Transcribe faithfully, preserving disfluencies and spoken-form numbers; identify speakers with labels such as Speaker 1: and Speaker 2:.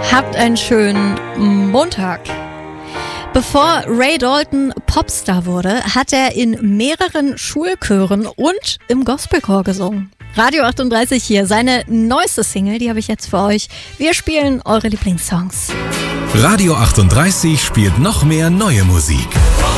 Speaker 1: Habt einen schönen Montag. Bevor Ray Dalton Popstar wurde, hat er in mehreren Schulchören und im Gospelchor gesungen. Radio achtunddreißig hier, seine neueste Single, die habe ich jetzt für euch. Wir spielen eure Lieblingssongs.
Speaker 2: Radio achtunddreißig spielt noch mehr neue Musik.